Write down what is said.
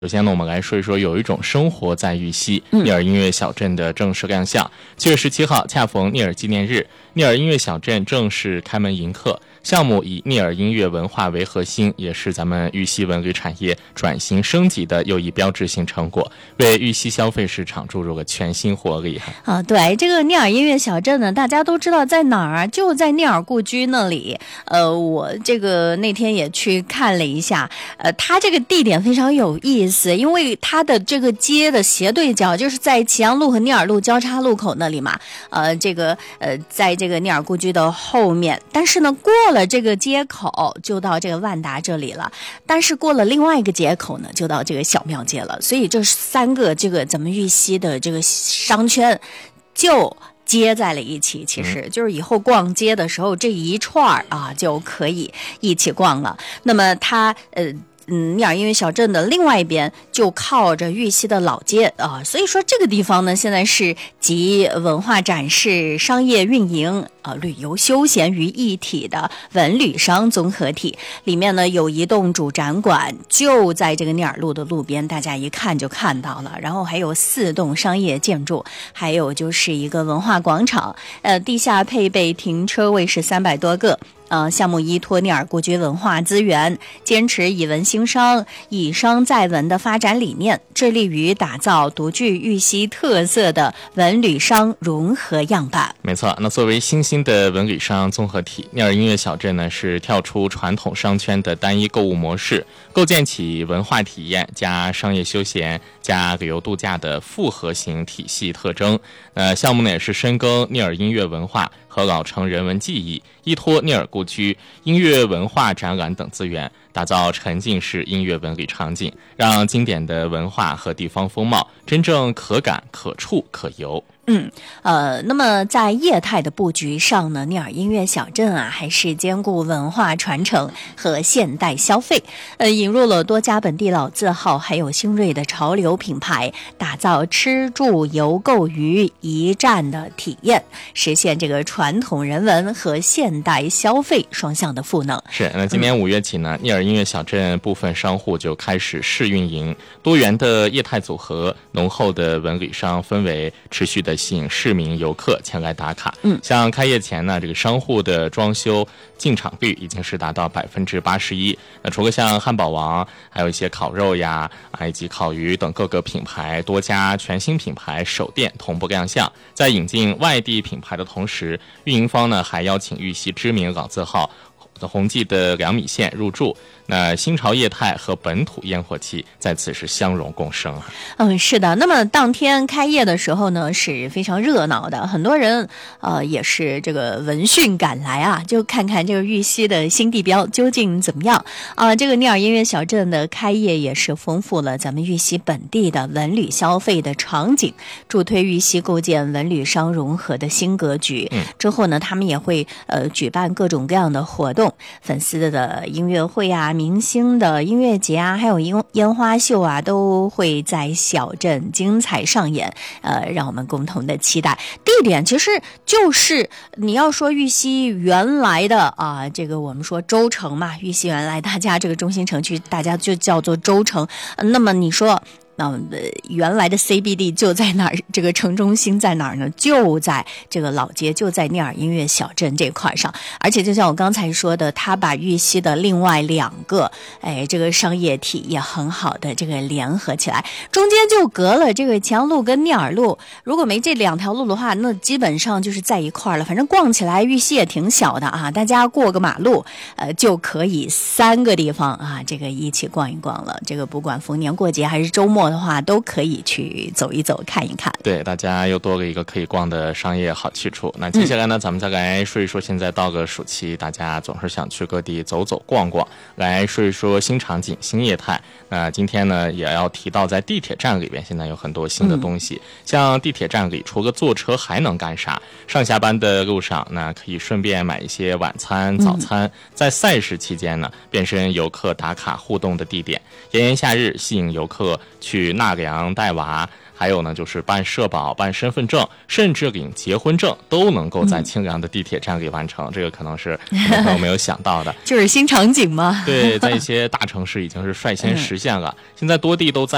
首先呢，我们来说一说有一种生活在玉溪聂耳音乐小镇的正式亮相。7月17号恰逢聂耳纪念日，聂耳音乐小镇正式开门迎客。项目以聂耳音乐文化为核心，也是咱们玉溪文旅产业转型升级的又一标志性成果，为玉溪消费市场注入了全新活力。 对，这个聂耳音乐小镇呢，大家都知道在哪儿，就在聂耳故居那里。我这个那天也去看了一下，它这个地点非常有意思，因为它的这个街的斜对角就是在祁阳路和聂耳路交叉路口那里嘛。在这个聂耳故居的后面，但是呢，过了这个街口就到这个万达这里了，但是过了另外一个街口呢，就到这个小庙街了。所以这三个这个咱们玉溪的这个商圈就接在了一起，其实就是以后逛街的时候这一串就可以一起逛了。那么它聂耳音乐小镇的另外一边就靠着玉溪的老街所以说这个地方呢，现在是集文化展示、商业运营、旅游休闲于一体的文旅商综合体。里面呢有一栋主展馆，就在这个聂耳路的路边，大家一看就看到了。然后还有4栋商业建筑，还有就是一个文化广场，地下配备停车位是300多个。项目依托聂耳故居文化资源，坚持以文兴商、以商载文的发展理念，致力于打造独具玉溪特色的文旅商融合样板。 没错，那作为新兴的文旅商综合体，聂耳音乐小镇呢是跳出传统商圈的单一购物模式，构建起文化体验加商业休闲加旅游度假的复合型体系特征。项目呢也是深耕聂耳音乐文化和老城人文记忆，依托聂耳故居、音乐文化展览等资源，打造沉浸式音乐文旅场景，让经典的文化和地方风貌真正可感、可触、可游。 那么在业态的布局上呢，聂耳音乐小镇还是兼顾文化传承和现代消费，引入了多家本地老字号，还有新锐的潮流品牌，打造吃住游购娱一站的体验，实现这个传统人文和现代消费双向的赋能。 是，那今年5月起呢，聂耳音乐小镇部分商户就开始试运营，多元的业态组合，浓厚的文旅商氛围，持续的吸引市民游客前来打卡。像开业前呢，这个商户的装修进场率已经是达到81%。那除了像汉堡王，还有一些烤肉呀以及烤鱼等各个品牌，多家全新品牌首店同步亮相。在引进外地品牌的同时，运营方呢还邀请玉溪知名老字号宏记的良米线入驻，那新潮业态和本土烟火气在此是相容共生是的。那么当天开业的时候呢，是非常热闹的，很多人也是这个闻讯赶来就看看这个玉溪的新地标究竟怎么样这个聂耳音乐小镇的开业也是丰富了咱们玉溪本地的文旅消费的场景，助推玉溪构建文旅商融合的新格局。之后呢，他们也会举办各种各样的活动，粉丝的音乐会明星的音乐节还有烟花秀都会在小镇精彩上演，让我们共同的期待。地点其实就是你要说玉溪原来的这个我们说州城嘛，玉溪原来大家这个中心城区大家就叫做州城，那么你说原来的 CBD 就在哪儿？这个城中心在哪儿呢？就在这个老街，就在聂耳音乐小镇这块上。而且就像我刚才说的，他把玉溪的另外2个这个商业体也很好的这个联合起来，中间就隔了这个祁阳路跟聂耳路。如果没这2条路的话，那基本上就是在一块了。反正逛起来玉溪也挺小的大家过个马路就可以3个地方这个一起逛一逛了。这个不管逢年过节还是周末的话，都可以去走一走看一看。 对，大家又多了一个可以逛的商业好去处。那接下来呢，咱们再来说一说，现在到了暑期，大家总是想去各地走走逛逛，来说一说新场景新业态。那今天呢也要提到，在地铁站里边现在有很多新的东西。像地铁站里除了坐车还能干啥？上下班的路上那可以顺便买一些晚餐早餐。在赛事期间呢，变身游客打卡互动的地点，炎炎夏日吸引游客去纳凉带娃，还有呢就是办社保、办身份证，甚至领结婚证都能够在清凉的地铁站里完成。这个可能是很多朋友没有想到的。 就是新场景吗？ 对，在一些大城市已经是率先实现了。现在多地都在